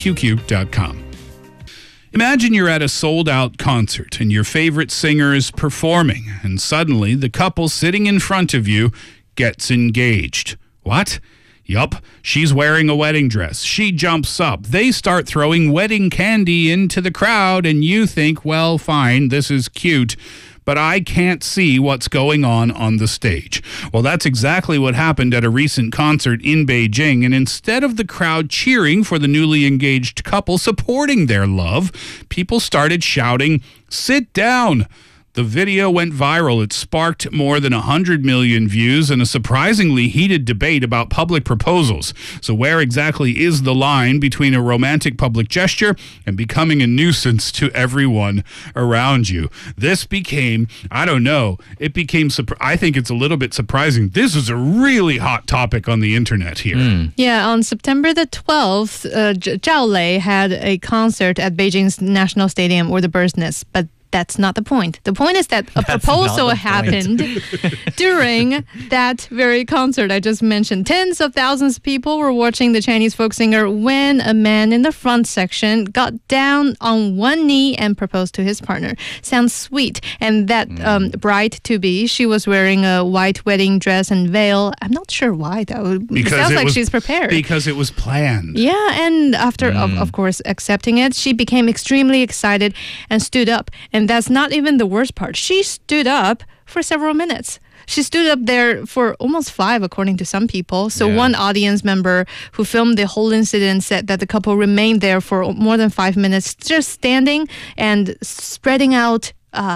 QQ.com. Imagine you're at a sold-out concert and your favorite singer is performing, and suddenly the couple sitting in front of you gets engaged. What? Yup, she's wearing a wedding dress. She jumps up. They start throwing wedding candy into the crowd, and you think, well, fine, this is cute, but I can't see what's going on the stage. Well, that's exactly what happened at a recent concert in Beijing, and instead of the crowd cheering for the newly engaged couple supporting their love, people started shouting, "Sit down!" The video went viral. It sparked more than 100 million views and a surprisingly heated debate about public proposals. So where exactly is the line between a romantic public gesture and becoming a nuisance to everyone around you? This became, I think it's a little bit surprising. This is a really hot topic on the internet here. Yeah, on September the 12th, Zhao Lei had a concert at Beijing's National Stadium or the Bird's Nest, but that's not the point. The point is that a proposal happened during that very concert I just mentioned. Tens of thousands of people were watching the Chinese folk singer when a man in the front section got down on one knee and proposed to his partner. Sounds sweet. And that bride-to-be, she was wearing a white wedding dress and veil. I'm not sure why, though. Because it sounds like she's prepared. Because it was planned. Yeah, and after, of course, accepting it, she became extremely excited and stood up. And that's not even the worst part. She stood up for several minutes. She stood up there for almost 5, according to some people. So one audience member who filmed the whole incident said that the couple remained there for more than 5 minutes, just standing and spreading out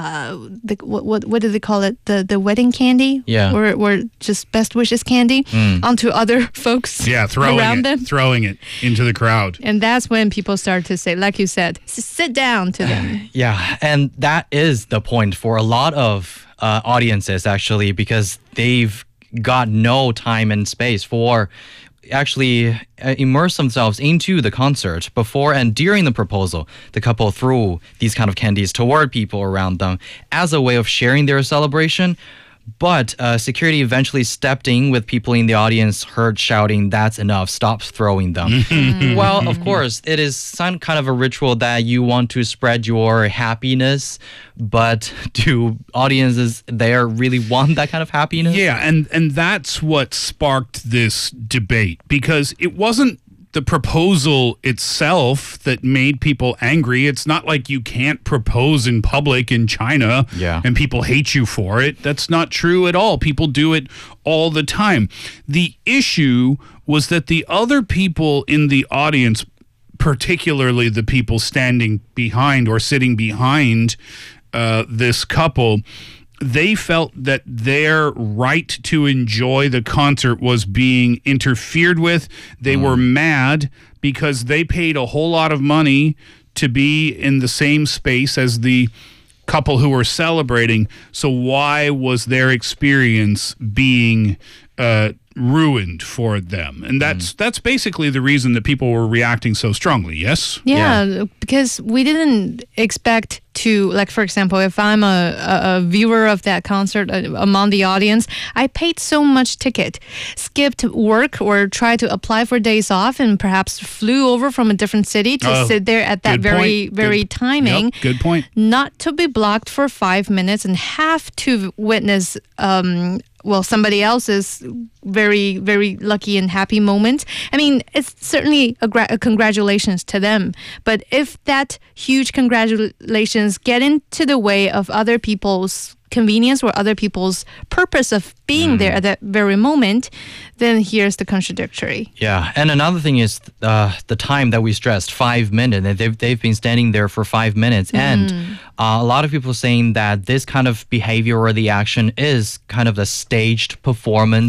what do they call it? The wedding candy? Yeah. Or just best wishes candy onto other folks around them. Throwing it into the crowd. And that's when people start to say, like you said, sit down to them. Yeah, and that is the point for a lot of audiences, actually, because they've got no time and space for actually immerse themselves into the concert. Before and during the proposal, the couple threw these kind of candies toward people around them as a way of sharing their celebration. But security eventually stepped in with people in the audience heard shouting, "That's enough, stop throwing them." Well, of course, it is some kind of a ritual that you want to spread your happiness, but do audiences there really want that kind of happiness? Yeah, and that's what sparked this debate, because it wasn't the proposal itself that made people angry. It's not like you can't propose in public in China and people hate you for it. That's not true at all. People do it all the time. The issue was that the other people in the audience, particularly the people standing behind or sitting behind this couple, they felt that their right to enjoy the concert was being interfered with. They were mad because they paid a whole lot of money to be in the same space as the couple who were celebrating. So why was their experience being ruined for them? And that's basically the reason that people were reacting so strongly. Yes? Yeah, because we didn't expect to, like, for example, if I'm a viewer of that concert among the audience, I paid so much ticket, skipped work or tried to apply for days off and perhaps flew over from a different city to sit there at that very timing. Yep, good point. Not to be blocked for 5 minutes and have to witness somebody else's very, very lucky and happy moment. I mean, it's certainly a congratulations to them. But if that huge congratulations get into the way of other people's convenience or other people's purpose of being there at that very moment, then here's the contradictory. Yeah, and another thing is the time that we stressed, 5 minutes. They've been standing there for 5 minutes. And a lot of people saying that this kind of behavior or the action is kind of a staged performance.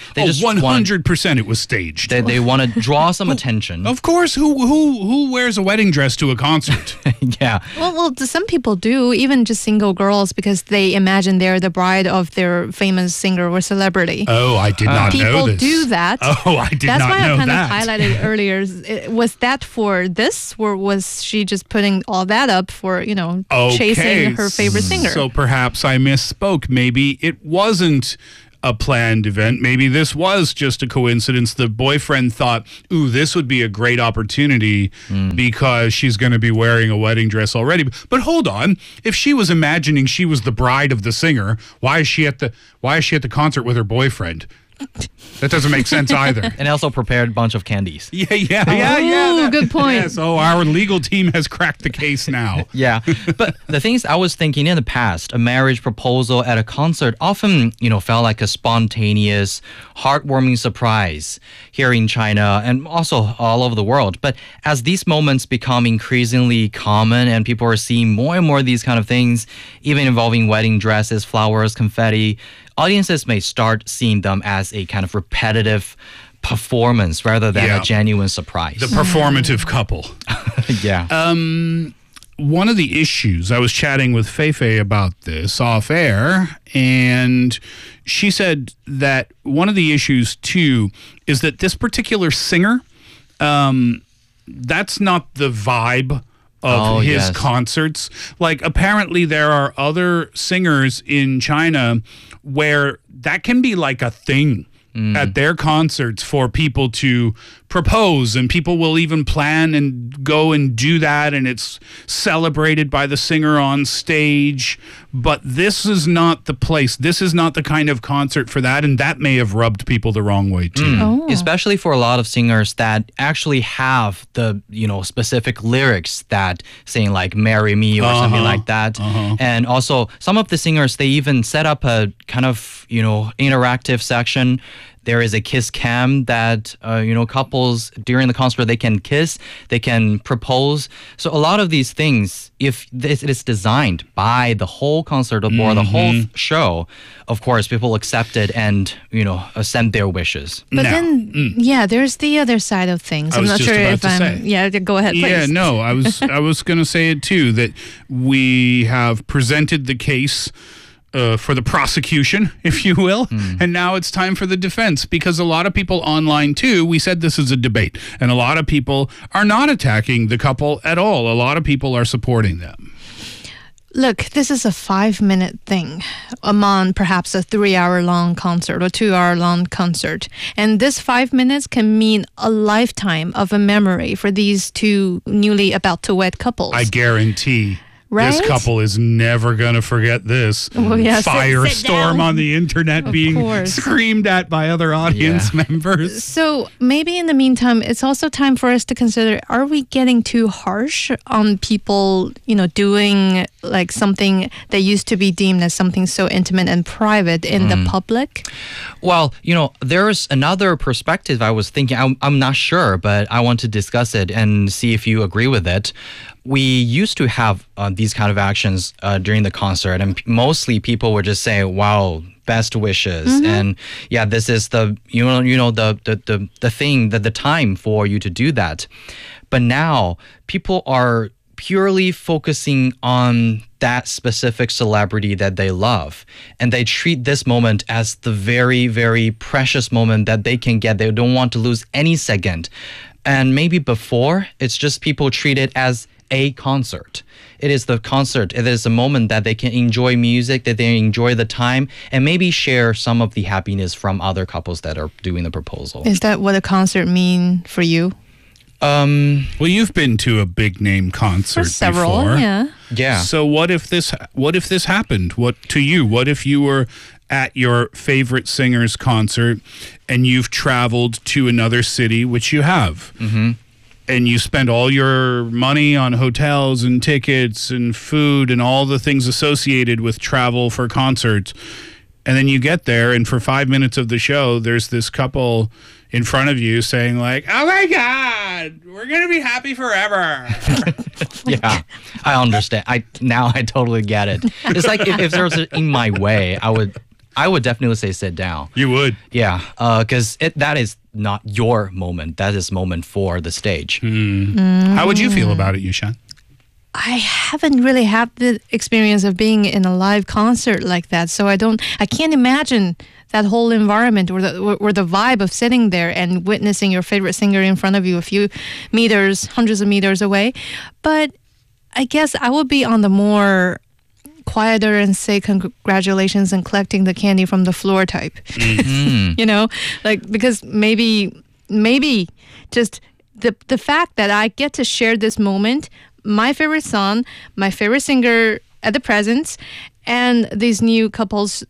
100% it was staged. They want to draw some attention. Of course, who wears a wedding dress to a concert? Yeah. Well, some people do, even just single girls, because they imagine they're the bride of their famous singer or celebrity. Oh, I did not know this. People do that. Oh, I did not know that. That's why I kind of highlighted earlier. Was that for this, or was she just putting all that up for, chasing her favorite singer? So perhaps I misspoke. Maybe it wasn't a planned event. Maybe this was just a coincidence. The boyfriend thought, ooh, this would be a great opportunity because she's going to be wearing a wedding dress already. But hold on, if she was imagining she was the bride of the singer, why is she at the concert with her boyfriend? That doesn't make sense either. And also prepared a bunch of candies. Yeah. Good point. Yeah, so our legal team has cracked the case now. Yeah, but the things I was thinking in the past, a marriage proposal at a concert often, felt like a spontaneous, heartwarming surprise here in China and also all over the world. But as these moments become increasingly common and people are seeing more and more of these kind of things, even involving wedding dresses, flowers, confetti, audiences may start seeing them as a kind of repetitive performance rather than a genuine surprise. The performative couple. Yeah. One of the issues, I was chatting with Feifei about this off air, and she said that one of the issues too is that this particular singer, that's not the vibe of his concerts. Like, apparently there are other singers in China where that can be like a thing at their concerts for people to propose, and people will even plan and go and do that, and it's celebrated by the singer on stage. But this is not the place. This is not the kind of concert for that, and that may have rubbed people the wrong way too. Especially for a lot of singers that actually have the specific lyrics that saying like "marry me" or something like that. And also some of the singers, they even set up a kind of interactive section. There is a kiss cam that couples during the concert, they can kiss, they can propose. So a lot of these things, if it is designed by the whole concert or the whole show, of course people accept it and send their wishes. But then there's the other side of things. I'm not sure if I'm go ahead, please. Yeah, no, I was going to say it too, that we have presented the case for the prosecution, if you will, and now it's time for the defense, because a lot of people online too, we said this is a debate, and a lot of people are not attacking the couple at all. A lot of people are supporting them. Look, this is a 5-minute thing among perhaps a 3-hour-long concert or 2-hour-long concert. And this 5 minutes can mean a lifetime of a memory for these two newly about to wed couples. I guarantee. Right? This couple is never going to forget this firestorm on the internet being screamed at by other audience members. So maybe in the meantime, it's also time for us to consider, are we getting too harsh on people, doing like something that used to be deemed as something so intimate and private in the public? Well, there's another perspective I was thinking. I'm not sure, but I want to discuss it and see if you agree with it. We used to have these kind of actions during the concert, and mostly people would just say, "Wow, best wishes," and this is the the thing, that the time for you to do that. But now people are purely focusing on that specific celebrity that they love, and they treat this moment as the very, very precious moment that they can get. They don't want to lose any second. And maybe before, it's just people treat it as a concert. It is the concert. It is a moment that they can enjoy music, that they enjoy the time, and maybe share some of the happiness from other couples that are doing the proposal. Is that what a concert mean for you? Well, you've been to a big name concert several, before. Yeah. So what if this happened? What to you? What if you were at your favorite singer's concert and you've traveled to another city, which you have? And you spend all your money on hotels and tickets and food and all the things associated with travel for concerts. And then you get there, and for 5 minutes of the show, there's this couple in front of you saying like, "Oh my God, we're going to be happy forever." Yeah, I understand. I totally get it. It's like if there was in my way, I would definitely say sit down. You would? Yeah, because that is not your moment. That is moment for the stage. How would you feel about it, Yushan? I haven't really had the experience of being in a live concert like that, so I can't imagine that whole environment or the vibe of sitting there and witnessing your favorite singer in front of you a few meters, hundreds of meters away. But I guess I would be on the more quieter and say congratulations and collecting the candy from the floor type. You know, like, because maybe just the fact that I get to share this moment, my favorite song, my favorite singer at the present, and these new couples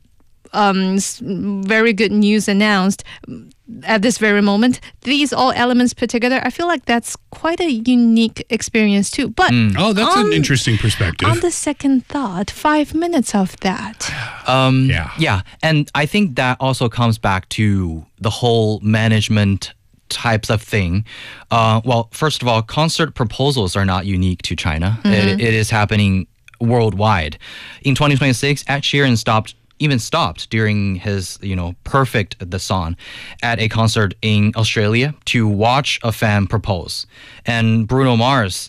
very good news announced at this very moment. These all elements put together, I feel like that's quite a unique experience too. But Oh, that's an interesting perspective. on the second thought, 5 minutes of that. Yeah, and I think that also comes back to the whole management types of thing. Well, first of all, concert proposals are not unique to China. It is happening worldwide. In 2026, Ed Sheeran stopped during his, Perfect the Song at a concert in Australia to watch a fan propose. And Bruno Mars,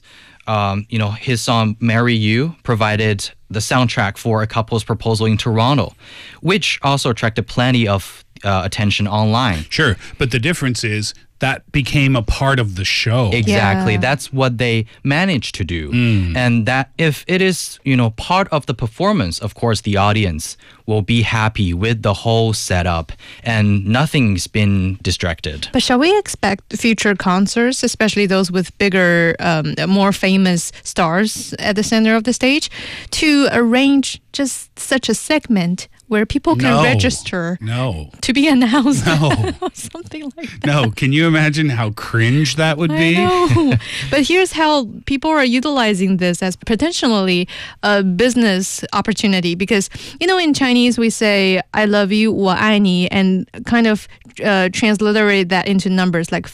his song Marry You provided the soundtrack for a couple's proposal in Toronto, which also attracted plenty of attention online. Sure, but the difference is that became a part of the show. Exactly. Yeah. That's what they managed to do. And that if it is, part of the performance, of course, the audience will be happy with the whole setup and nothing's been distracted. But shall we expect future concerts, especially those with bigger, more famous stars at the center of the stage, to arrange just such a segment where people can register to be announced or something like that? No, can you imagine how cringe that would be? I know. But here's how people are utilizing this as potentially a business opportunity, because, in Chinese we say I love you, 我爱你, and kind of transliterate that into numbers like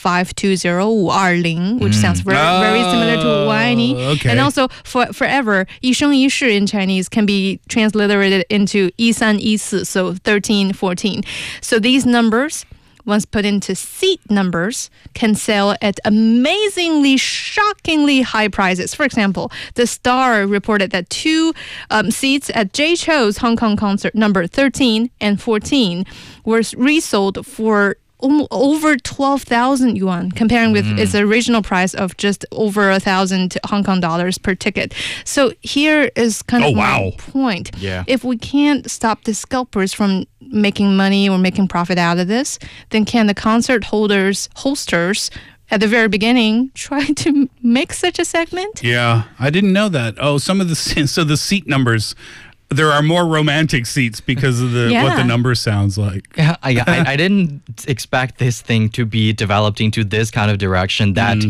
520-520, which sounds very similar to 我爱你. Okay. And also forever, 一生一世 in Chinese can be transliterated into 1314, so 13, 14. So these numbers, once put into seat numbers, can sell at amazingly, shockingly high prices. For example, The Star reported that two seats at Jay Chou's Hong Kong concert number 13 and 14 were resold for over 12,000 yuan, comparing with its original price of just over 1,000 Hong Kong dollars per ticket. So here is kind of my point. Yeah. If we can't stop the scalpers from making money or making profit out of this, then can the concert hosters at the very beginning try to make such a segment? Yeah, I didn't know that. Oh, so the seat numbers, there are more romantic seats because of what the number sounds like. Yeah, I didn't expect this thing to be developed into this kind of direction that,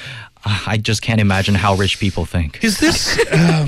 I just can't imagine how rich people think. Is this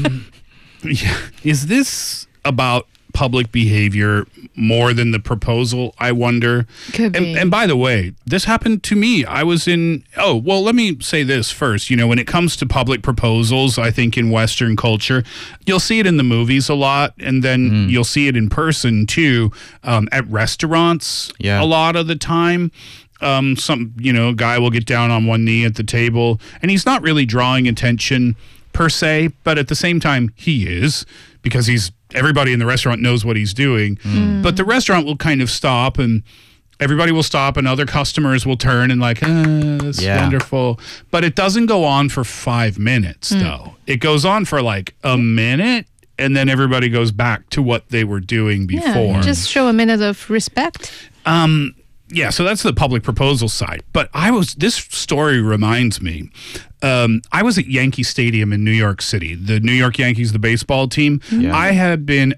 is this about public behavior more than the proposal, I wonder? Could be. And by the way, this happened to me. I was let me say this first. When it comes to public proposals, I think in Western culture, you'll see it in the movies a lot, and then you'll see it in person too, at restaurants a lot of the time. Some guy will get down on one knee at the table, and he's not really drawing attention per se, but at the same time he is, because everybody in the restaurant knows what he's doing. But the restaurant will kind of stop, and everybody will stop, and other customers will turn and like, that's wonderful. But it doesn't go on for 5 minutes though. It goes on for like a minute, and then everybody goes back to what they were doing before. Yeah, just show a minute of respect. Yeah, so that's the public proposal side. But this story reminds me, I was at Yankee Stadium in New York City, the New York Yankees, the baseball team. Yeah. I had been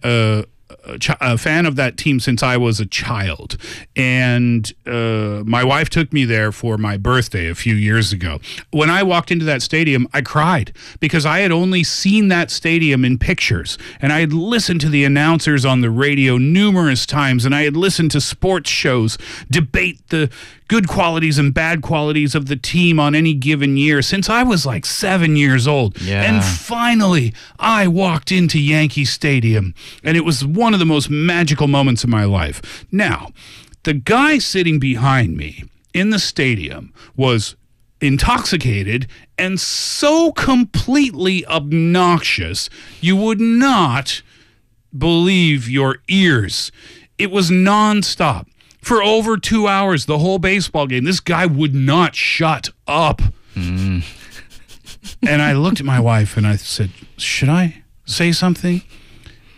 a fan of that team since I was a child. And my wife took me there for my birthday a few years ago. When I walked into that stadium, I cried because I had only seen that stadium in pictures. And I had listened to the announcers on the radio numerous times. And I had listened to sports shows debate the good qualities and bad qualities of the team on any given year since I was like 7 years old. Yeah. And finally, I walked into Yankee Stadium, and it was one of the most magical moments of my life. Now, the guy sitting behind me in the stadium was intoxicated and so completely obnoxious, you would not believe your ears. It was nonstop. For over 2 hours, the whole baseball game, this guy would not shut up. And I looked at my wife and I said, should I say something?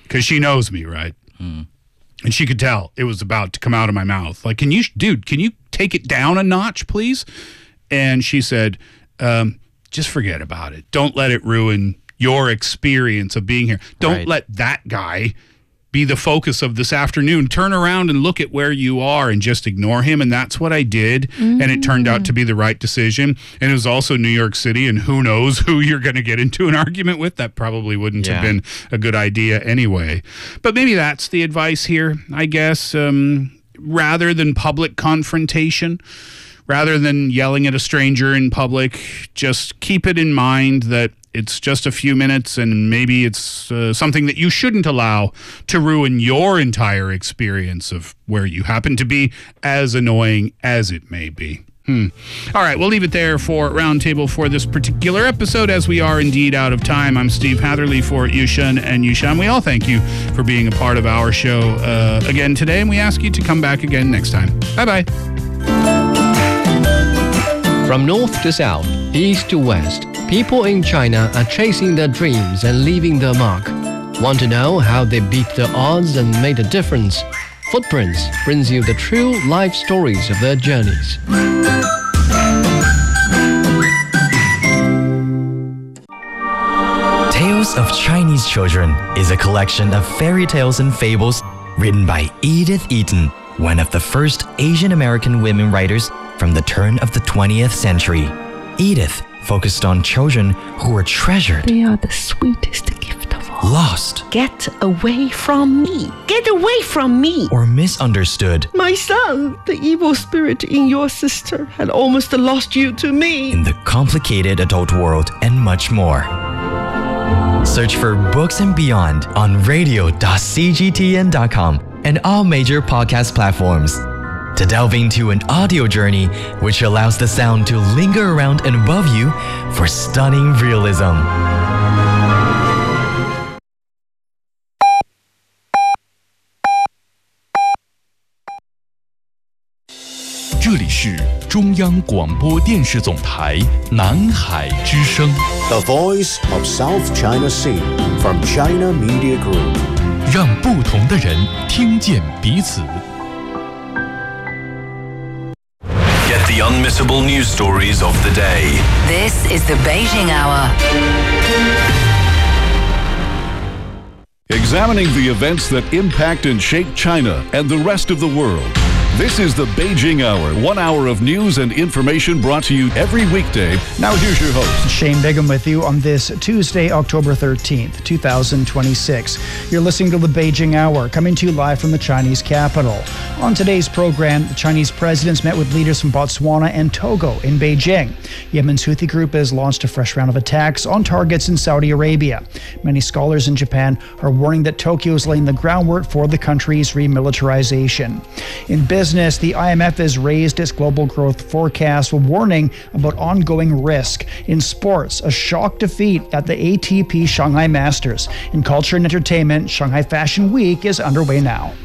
because she knows me, right? And she could tell it was about to come out of my mouth. Like, can you take it down a notch, please? And she said, just forget about it. Don't let it ruin your experience of being here. Don't let that guy be the focus of this afternoon. Turn around and look at where you are and just ignore him. And that's what I did. And it turned out to be the right decision. And it was also New York City, and who knows who you're going to get into an argument with. That probably wouldn't have been a good idea anyway. But maybe that's the advice here, I guess. Rather than public confrontation, rather than yelling at a stranger in public, just keep it in mind that it's just a few minutes, and maybe it's something that you shouldn't allow to ruin your entire experience of where you happen to be, as annoying as it may be. All right, we'll leave it there for Roundtable for this particular episode, as we are indeed out of time. I'm Steve Hatherley for Yushun and Yushan. We all thank you for being a part of our show again today, and we ask you to come back again next time. Bye-bye. From north to south, east to west, people in China are chasing their dreams and leaving their mark. Want to know how they beat the odds and made a difference? Footprints brings you the true life stories of their journeys. Tales of Chinese Children is a collection of fairy tales and fables written by Edith Eaton, one of the first Asian American women writers from the turn of the 20th century. Edith focused on children who were treasured. They are the sweetest gift of all. Lost. Get away from me. Get away from me. Or misunderstood. My son, the evil spirit in your sister had almost lost you to me. In the complicated adult world, and much more. Search for Books and Beyond on radio.cgtn.com and all major podcast platforms to delve into an audio journey which allows the sound to linger around and above you for stunning realism. 这里是中央广播电视总台南海之声 The Voice of South China Sea from China Media Group. 让不同的人听见彼此。 Get the unmissable news stories of the day. This is the Beijing Hour. Examining the events that impact and shape China and the rest of the world. This is the Beijing Hour, 1 hour of news and information brought to you every weekday. Now here's your host. Shane Bigham with you on this Tuesday, October 13th, 2026. You're listening to the Beijing Hour, coming to you live from the Chinese capital. On today's program, the Chinese presidents met with leaders from Botswana and Togo in Beijing. Yemen's Houthi group has launched a fresh round of attacks on targets in Saudi Arabia. Many scholars in Japan are warning that Tokyo is laying the groundwork for the country's remilitarization. In business, the IMF has raised its global growth forecast, with warning about ongoing risk. In sports, a shock defeat at the ATP Shanghai Masters. In culture and entertainment, Shanghai Fashion Week is underway now.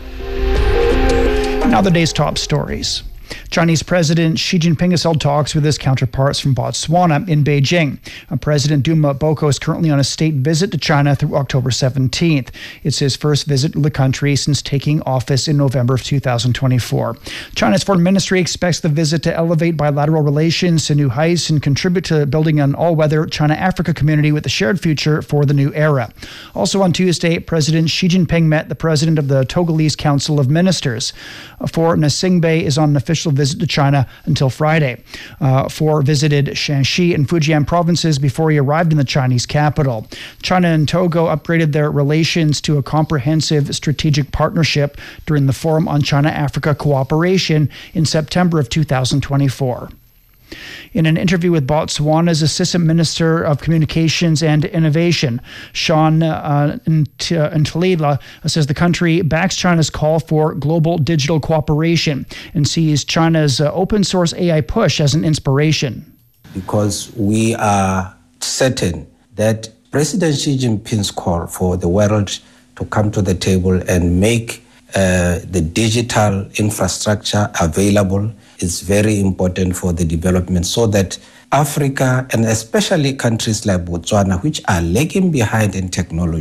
Now the day's top stories. Chinese President Xi Jinping has held talks with his counterparts from Botswana in Beijing. President Duma Boko is currently on a state visit to China through October 17th. It's his first visit to the country since taking office in November of 2024. China's foreign ministry expects the visit to elevate bilateral relations to new heights and contribute to building an all-weather China-Africa community with a shared future for the new era. Also on Tuesday, President Xi Jinping met the president of the Togolese Council of Ministers. For Nasingbe is on an official visit to China until Friday. For visited Shanxi and Fujian provinces before he arrived in the Chinese capital. China and Togo upgraded their relations to a comprehensive strategic partnership during the Forum on China-Africa Cooperation in September of 2024. In an interview with Botswana's Assistant Minister of Communications and Innovation, Sean Ntalila, says the country backs China's call for global digital cooperation and sees China's open source AI push as an inspiration. Because we are certain that President Xi Jinping's call for the world to come to the table and make the digital infrastructure available is very important for the development, so that Africa, and especially countries like Botswana, which are lagging behind in technology,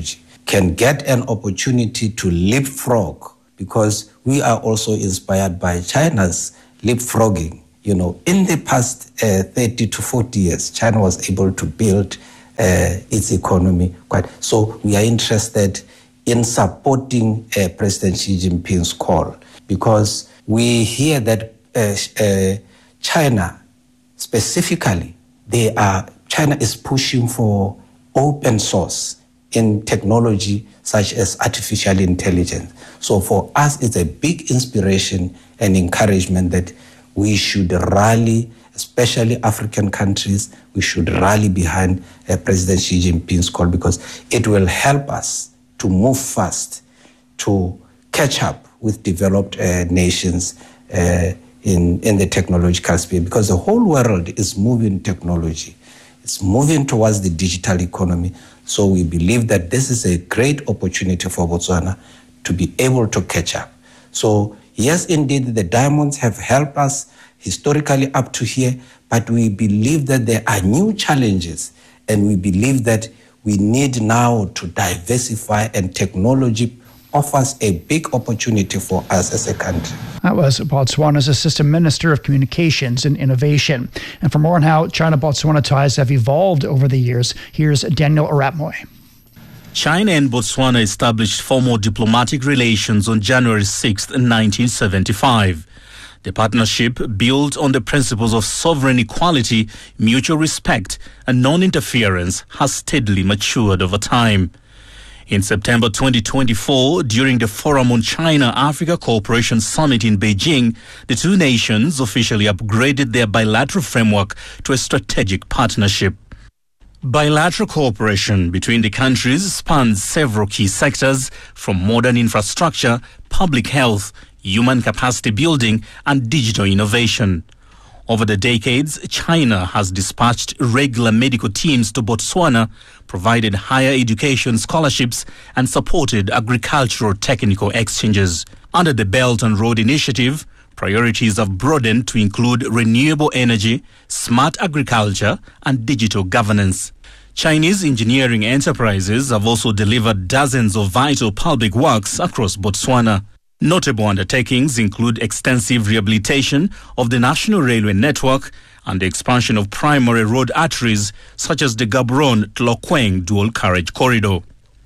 can get an opportunity to leapfrog, because we are also inspired by China's leapfrogging. In the past 30 to 40 years, China was able to build its economy quite. So we are interested in supporting President Xi Jinping's call, because we hear that China specifically, China is pushing for open source in technology such as artificial intelligence. So for us, it's a big inspiration and encouragement that we should rally, especially African countries, we should rally behind President Xi Jinping's call, because it will help us to move fast, to catch up with developed nations in the technological space, because the whole world is moving technology. It's moving towards the digital economy. So we believe that this is a great opportunity for Botswana to be able to catch up. So yes, indeed, the diamonds have helped us historically up to here, but we believe that there are new challenges, and we believe that we need now to diversify, and technology offers a big opportunity for us as a country. That was Botswana's Assistant Minister of Communications and Innovation. And for more on how China-Botswana ties have evolved over the years, here's Daniel Arap Moi. China and Botswana established formal diplomatic relations on January 6, 1975. The partnership, built on the principles of sovereign equality, mutual respect, and non-interference, has steadily matured over time. In September 2024, during the Forum on China-Africa Cooperation Summit in Beijing, the two nations officially upgraded their bilateral framework to a strategic partnership. Bilateral cooperation between the countries spans several key sectors, from modern infrastructure, public health, human capacity building, and digital innovation. Over the decades, China has dispatched regular medical teams to Botswana, provided higher education scholarships, and supported agricultural technical exchanges. Under the Belt and Road Initiative, priorities have broadened to include renewable energy, smart agriculture, and digital governance. Chinese engineering enterprises have also delivered dozens of vital public works across Botswana. Notable undertakings include extensive rehabilitation of the national railway network and the expansion of primary road arteries such as the Gaborone-Tlokweng dual carriage corridor.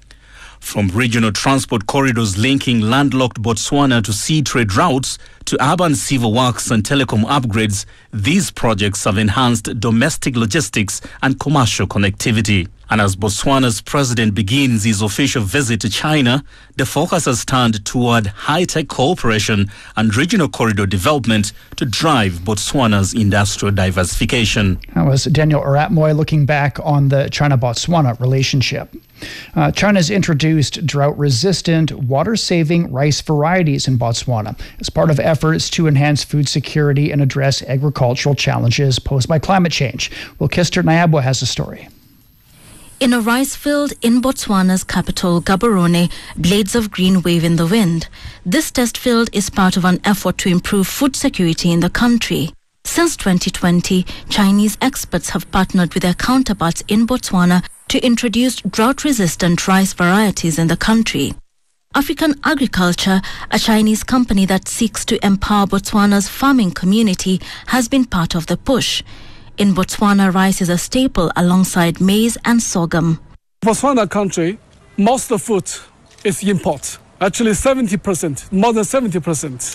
From regional transport corridors linking landlocked Botswana to sea trade routes to urban civil works and telecom upgrades, these projects have enhanced domestic logistics and commercial connectivity. And as Botswana's president begins his official visit to China, the focus has turned toward high-tech cooperation and regional corridor development to drive Botswana's industrial diversification. That was Daniel Arap Moi looking back on the China-Botswana relationship. China's introduced drought-resistant, water-saving rice varieties in Botswana as part of efforts to enhance food security and address agricultural challenges posed by climate change. Well, Kister Nyabwa has a story. In a rice field in Botswana's capital, Gaborone, blades of green wave in the wind. This test field is part of an effort to improve food security in the country. Since 2020, Chinese experts have partnered with their counterparts in Botswana to introduce drought-resistant rice varieties in the country. African Agriculture, a Chinese company that seeks to empower Botswana's farming community, has been part of the push. In Botswana, rice is a staple alongside maize and sorghum. Botswana country, most of food is import. Actually 70%, more than 70%,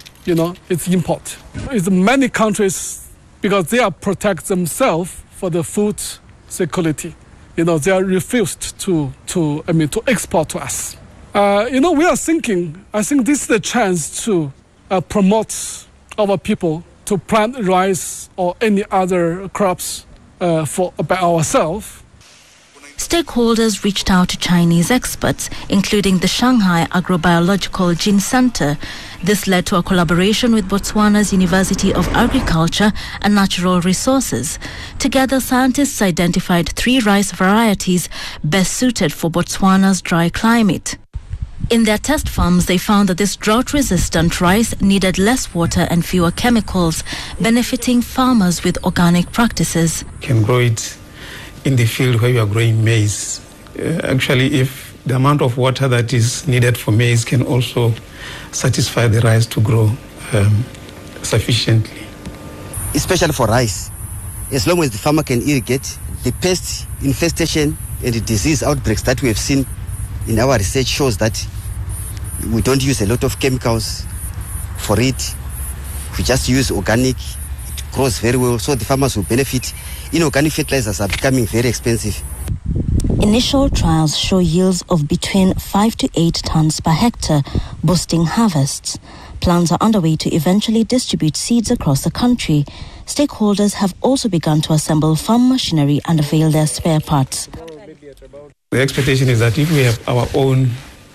it's import. It's many countries, because they are protect themselves for the food security. They are refused to export to us. We are thinking, I think this is the chance to promote our people to plant rice or any other crops by ourselves. Stakeholders reached out to Chinese experts, including the Shanghai Agrobiological Gene Center. This led to a collaboration with Botswana's University of Agriculture and Natural Resources. Together, scientists identified 3 rice varieties best suited for Botswana's dry climate. In their test farms, they found that this drought-resistant rice needed less water and fewer chemicals, benefiting farmers with organic practices. You can grow it in the field where you are growing maize. Actually, if the amount of water that is needed for maize can also satisfy the rice to grow sufficiently. Especially for rice, as long as the farmer can irrigate, the pest infestation and the disease outbreaks that we have seen in our research shows that we don't use a lot of chemicals for it. We just use organic. It grows very well, so the farmers will benefit. Inorganic fertilizers are becoming very expensive. Initial trials show yields of between 5 to 8 tons per hectare, boosting harvests. Plans are underway to eventually distribute seeds across the country. Stakeholders have also begun to assemble farm machinery and avail their spare parts. The expectation is that if we have our own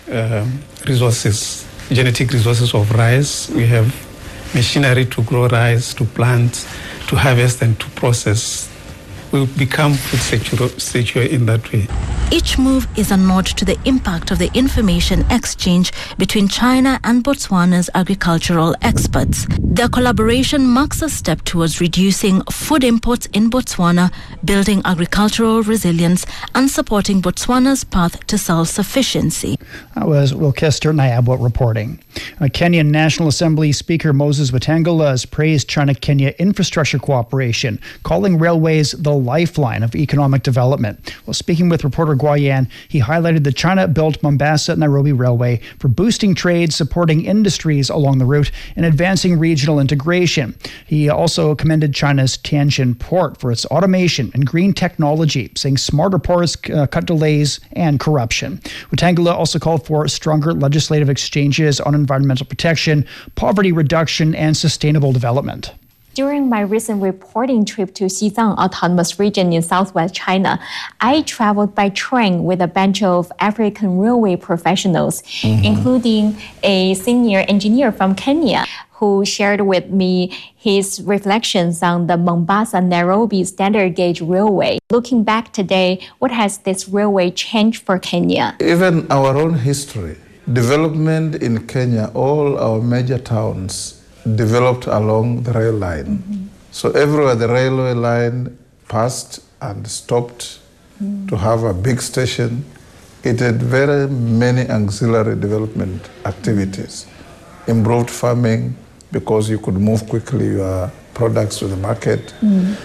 resources, genetic resources of rice, we have machinery to grow rice, to plant, to harvest and to process, will become food secure in that way. Each move is a nod to the impact of the information exchange between China and Botswana's agricultural experts. Their collaboration marks a step towards reducing food imports in Botswana, building agricultural resilience, and supporting Botswana's path to self-sufficiency. That was Wilkester Nyabwa reporting. Kenyan National Assembly Speaker Moses Wetangula has praised China-Kenya infrastructure cooperation, calling railways the lifeline of economic development. While speaking with reporter Guayan, he highlighted the China-built Mombasa-Nairobi Railway for boosting trade, supporting industries along the route, and advancing regional integration. He also commended China's Tianjin port for its automation and green technology, saying smarter ports cut delays and corruption. Wetangula also called for stronger legislative exchanges on environmental protection, poverty reduction, and sustainable development. During my recent reporting trip to Xizang Autonomous Region in southwest China, I traveled by train with a bunch of African railway professionals, including a senior engineer from Kenya, who shared with me his reflections on the Mombasa-Nairobi standard gauge railway. Looking back today, what has this railway changed for Kenya? Even our own history, development in Kenya, all our major towns developed along the rail line. So everywhere the railway line passed and stopped to have a big station, it had very many ancillary development activities. Improved farming, because you could move quickly your products to the market.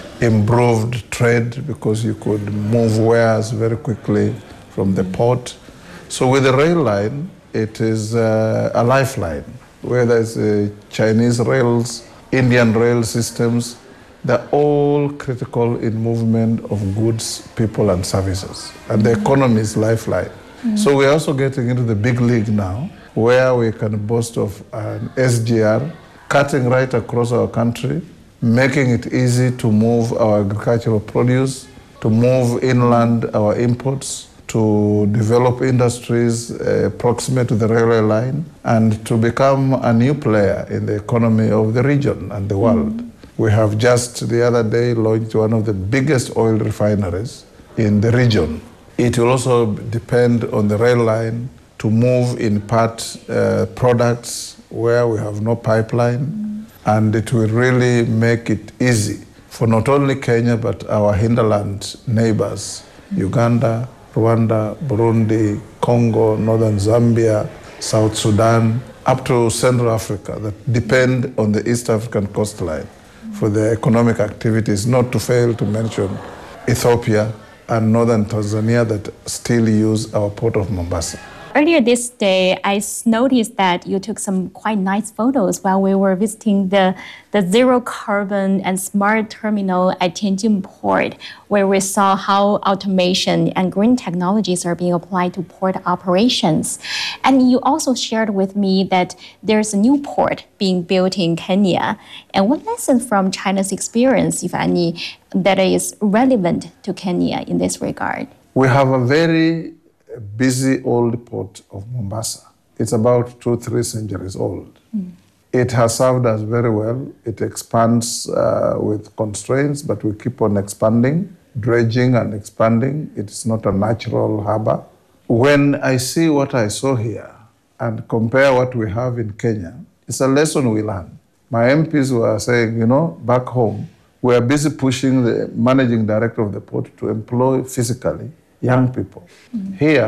Improved trade, because you could move wares very quickly from the port. So with the rail line, it is a lifeline. Whether it's Chinese rails, Indian rail systems, they're all critical in movement of goods, people, and services. And the economy is lifeline. So we're also getting into the big league now, where we can boast of an SGR cutting right across our country, making it easy to move our agricultural produce, to move inland our imports, to develop industries proximate to the railway line, and to become a new player in the economy of the region and the world. We have just the other day launched one of the biggest oil refineries in the region. It will also depend on the rail line to move in part products where we have no pipeline, and it will really make it easy for not only Kenya but our hinterland neighbors, Uganda, Rwanda, Burundi, Congo, northern Zambia, South Sudan, up to Central Africa, that depend on the East African coastline for their economic activities, not to fail to mention Ethiopia and northern Tanzania that still use our port of Mombasa. Earlier this day, I noticed that you took some quite nice photos while we were visiting the zero carbon and smart terminal at Tianjin Port, where we saw how automation and green technologies are being applied to port operations. And you also shared with me that there's a new port being built in Kenya. And what lessons from China's experience, if any, that is relevant to Kenya in this regard? We have a very busy old port of Mombasa. It's about 2-3 centuries old. It has served us very well. It expands with constraints, but we keep on expanding, dredging and expanding. It's not a natural harbor. When I see what I saw here and compare what we have in Kenya, it's a lesson we learn. My MPs were saying, back home, we are busy pushing the managing director of the port to employ physically young people. Here,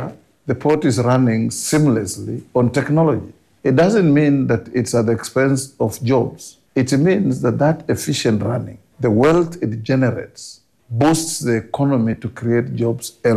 the port is running seamlessly on technology. It doesn't mean that it's at the expense of jobs. It means that efficient running, the wealth it generates, boosts the economy to create jobs elsewhere.